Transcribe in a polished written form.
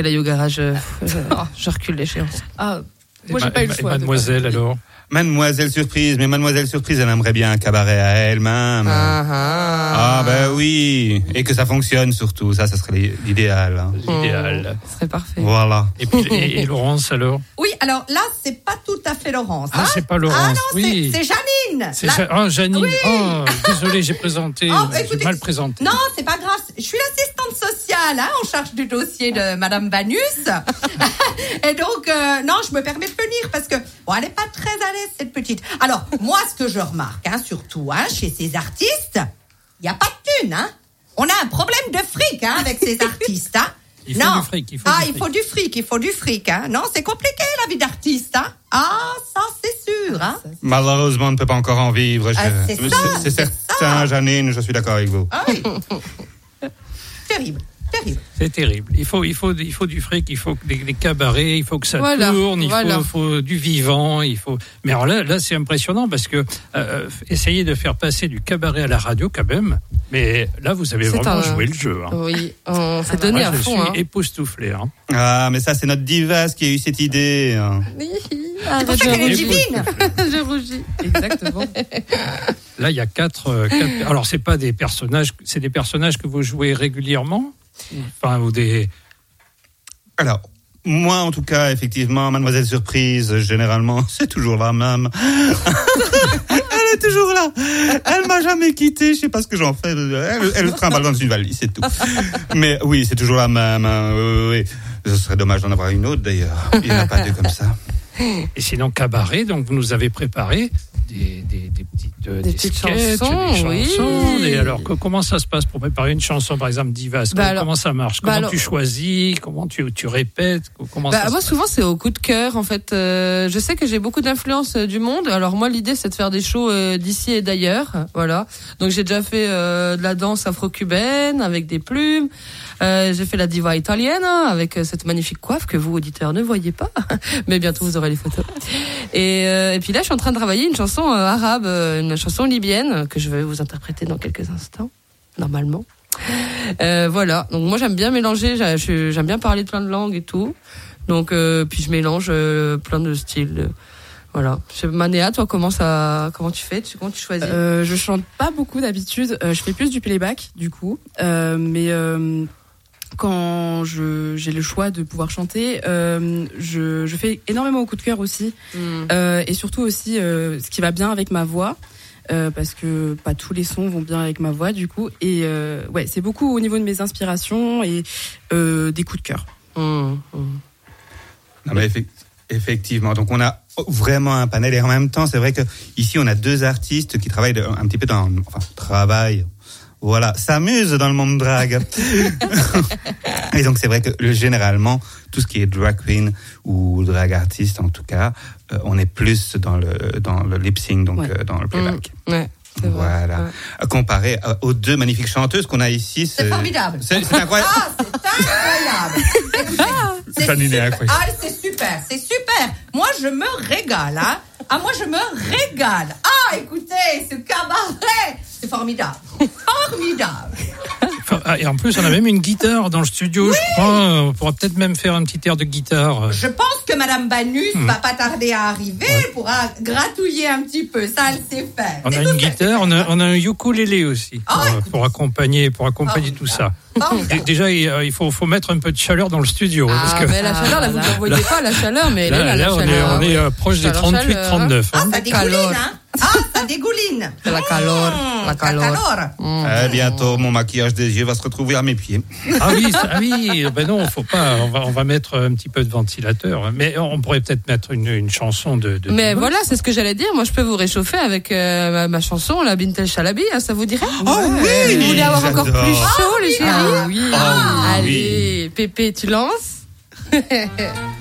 après la Yoga Garage, je recule l'échéance. Ah, moi j'ai pas eu le choix. Mademoiselle alors. Mademoiselle Surprise, mais Mademoiselle Surprise, elle aimerait bien un cabaret à elle-même. Ah ben oui, et que ça fonctionne surtout, ça serait l'idéal. Hein. L'idéal. Ce serait parfait. Voilà. Et puis et Laurence alors. Oui, alors là, c'est pas tout à fait Laurence. Ah, c'est pas Laurence. Ah non, oui. c'est Janine. Janine. Oui. Oh, désolé, j'ai présenté. Écoutez, j'ai mal présenté. Non, c'est pas grave. Je suis l'assistante sociale, en charge du dossier de Madame Banus. Et donc, non, je me permets de venir parce que, bon, elle est pas très à l'aise, cette petite. Alors, moi, ce que je remarque, surtout, chez ces artistes, il y a pas de thune, On a un problème de fric, avec ces artistes, Il faut du fric, il faut du fric, Non, c'est compliqué, la vie d'artiste, Ah, ça, c'est sûr, Malheureusement, on ne peut pas encore en vivre. C'est certain, Janine, je suis d'accord avec vous. Ah oui. Terrible. C'est terrible. Il faut du fric, il faut des cabarets, il faut que ça tourne, il faut du vivant, Mais alors là c'est impressionnant parce que essayez de faire passer du cabaret à la radio quand même. Mais là vous avez vraiment joué le jeu. Oui, on s'est donné à fond. Je suis époustouflé. Ah, mais ça c'est notre Divas qui a eu cette idée. C'est pour ça qu'elle est divine. Je rougis. Exactement. Là il y a quatre. Alors c'est pas des personnages, c'est des personnages que vous jouez régulièrement. Enfin, ou des... Alors, moi en tout cas, effectivement, Mademoiselle Surprise, généralement, c'est toujours la même. Elle est toujours là. Elle m'a jamais quitté, je sais pas ce que j'en fais. Elle trimballe dans une valise, c'est tout. Mais oui, c'est toujours la même. Oui. Ce serait dommage d'en avoir une autre d'ailleurs. Il n'y en a pas deux comme ça. Et sinon, cabaret, donc vous nous avez préparé des petites sketchs, chansons, des chansons. Et alors, comment ça se passe pour préparer une chanson, par exemple, Divas? Comment ça marche? Comment tu choisis? Comment tu répètes? Moi, souvent, c'est au coup de cœur, en fait. Je sais que j'ai beaucoup d'influence du monde. Alors, moi, l'idée, c'est de faire des shows d'ici et d'ailleurs. Voilà. Donc, j'ai déjà fait de la danse afro-cubaine avec des plumes. J'ai fait la diva italienne avec cette magnifique coiffe que vous, auditeurs, ne voyez pas. Mais bientôt, vous aurez les photos. Et puis là, je suis en train de travailler une chanson arabe, une chanson libyenne que je vais vous interpréter dans quelques instants, normalement. Voilà. Donc moi, j'aime bien mélanger. J'aime bien parler de plein de langues et tout. Donc puis je mélange plein de styles. Voilà. Manéa, toi, comment tu fais? Comment tu choisis? Je chante pas beaucoup d'habitude. Je fais plus du playback, du coup. Mais quand j'ai le choix de pouvoir chanter, je fais énormément au coup de cœur aussi. Et surtout aussi ce qui va bien avec ma voix. Parce que pas tous les sons vont bien avec ma voix, du coup. Et c'est beaucoup au niveau de mes inspirations et des coups de cœur. Non, mais effectivement, donc on a vraiment un panel, et en même temps c'est vrai que ici on a deux artistes qui travaillent un petit peu travaillent, voilà, s'amusent dans le monde drag. Et donc c'est vrai que généralement tout ce qui est drag queen ou drag artiste en tout cas, on est plus dans le lip sync, donc dans le playback. Voilà. Ouais. Comparé aux deux magnifiques chanteuses qu'on a ici, c'est formidable. C'est incroyable. Ah, c'est incroyable. C'est incroyable. Ah, c'est super. Moi, je me régale, moi, je me régale. Ah, écoutez, ce cabaret, c'est formidable. Et en plus, on a même une guitare dans le studio, je crois. On pourra peut-être même faire un petit air de guitare. Je pense que Madame Banus va pas tarder à arriver, pourra gratouiller un petit peu. Ça, elle sait faire. On a une guitare, on a un ukulélé aussi pour accompagner tout ça. Déjà, il faut mettre un peu de chaleur dans le studio. Parce que mais la chaleur, là, vous ne voyez pas la chaleur, mais là, on est proche des 38-39. Ça dégouline, ça dégouline. C'est la calor. Bientôt, mon maquillage des yeux va se retrouver à mes pieds. Ah oui, ben non, faut pas. On va mettre un petit peu de ventilateur. Mais on pourrait peut-être mettre une chanson de mais voilà, c'est ce que j'allais dire. Moi, je peux vous réchauffer avec ma chanson, la Bint El Chalabi. Ça vous dirait? Oh oui. Vous voulez avoir encore plus chaud, les chéris? Oui. Allez, Pépé, tu lances?